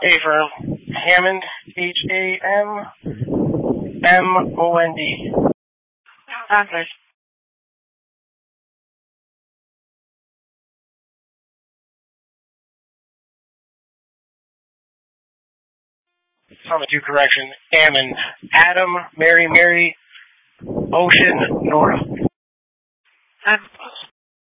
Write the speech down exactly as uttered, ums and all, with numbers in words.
Affirm. Hammond, H A M M O N D. Answered. I'm going to do correction. Ammon. Adam, Mary, Mary, Ocean, Nora. Um,